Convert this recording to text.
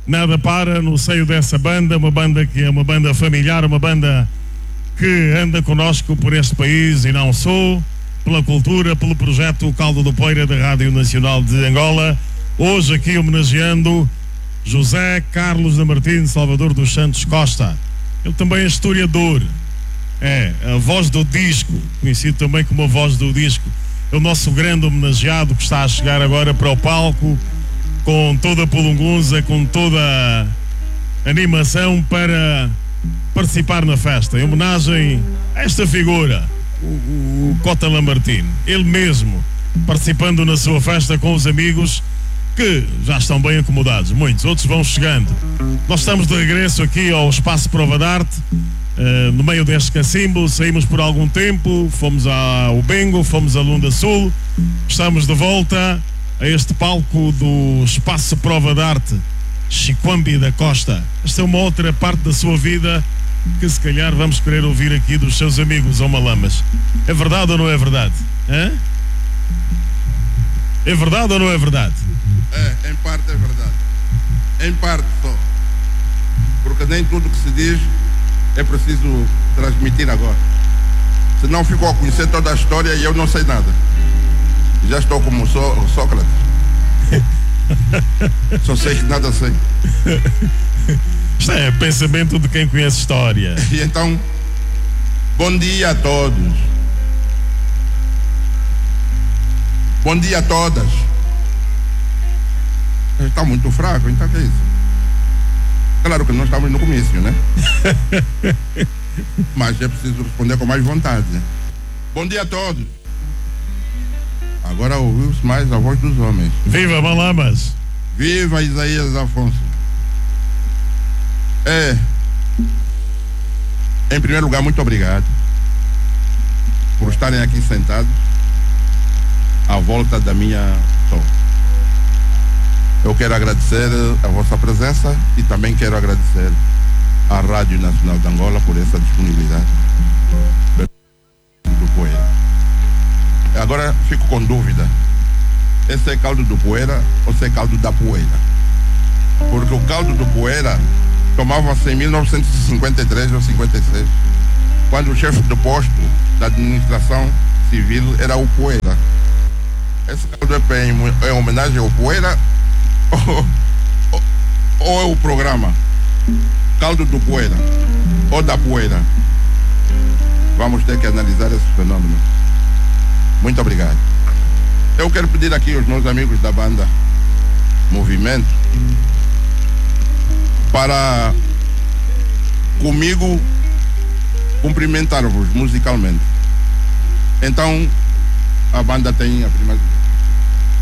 nada para no seio dessa banda, uma banda que é uma banda familiar, uma banda que anda conosco por este país e não só, pela cultura, pelo projeto Caldo do Poeira da Rádio Nacional de Angola. Hoje aqui homenageando José Carlos de Martins Salvador dos Santos Costa. Ele também é historiador, é a voz do disco, conhecido também como a voz do disco. É o nosso grande homenageado que está a chegar agora para o palco com toda a polungunza, com toda a animação para participar na festa, em homenagem a esta figura, o Cota Lamartine, ele mesmo participando na sua festa com os amigos que já estão bem acomodados, muitos, outros vão chegando. Nós estamos de regresso aqui ao Espaço Prova de Arte, no meio deste cacimbo, saímos por algum tempo, fomos ao Bengo, fomos a Lunda Sul, estamos de volta a este palco do Espaço Prova de Arte, Chiquambi da Costa. Esta é uma outra parte da sua vida que se calhar vamos querer ouvir aqui dos seus amigos ou malamas. É verdade ou não é verdade? Hã? É verdade ou não é verdade? É, em parte é verdade. Em parte só. Porque nem tudo que se diz é preciso transmitir agora. Senão ficou a conhecer toda a história e eu não sei nada. Já estou como Sócrates. Só sei que nada sei. Isto é pensamento de quem conhece história. E então, bom dia a todos. Bom dia a todas. Está muito fraco, então que é isso? Claro que nós estamos no comício, né? Mas é preciso responder com mais vontade. Bom dia a todos. Agora ouviu-se mais a voz dos homens. Viva Malamas! Viva Isaías Afonso! Em primeiro lugar, muito obrigado por estarem aqui sentados à volta da minha som. Eu quero agradecer a vossa presença e também quero agradecer à Rádio Nacional de Angola por essa disponibilidade do Poeira. Agora fico com dúvida, esse é caldo do Poeira ou se é caldo da Poeira? Porque o caldo do Poeira tomava-se em 1953 ou 56, quando o chefe do posto da administração civil era o Poeira. Esse caldo é em homenagem ao Poeira ou é o programa Caldo do Poeira ou da Poeira? Vamos ter que analisar esse fenômeno. Muito obrigado. Eu quero pedir aqui aos meus amigos da banda Movimento para comigo cumprimentar-vos musicalmente. Então a banda tem a primazia.